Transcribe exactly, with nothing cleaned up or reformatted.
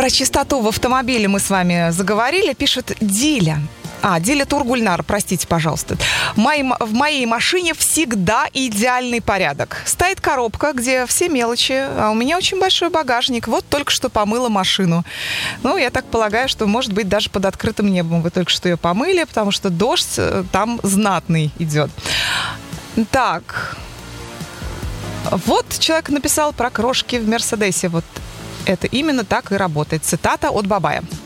Про чистоту в автомобиле мы с вами заговорили. Пишет Диля. А, Диля Тургульнар, простите, пожалуйста. Мои, в моей машине всегда идеальный порядок. Стоит коробка, где все мелочи, а у меня очень большой багажник. Вот только что помыла машину. Ну, я так полагаю, что, может быть, даже под открытым небом вы только что ее помыли, потому что дождь там знатный идет. Так. Вот человек написал про крошки в Мерседесе. Вот это именно так и работает. Цитата от Бабая.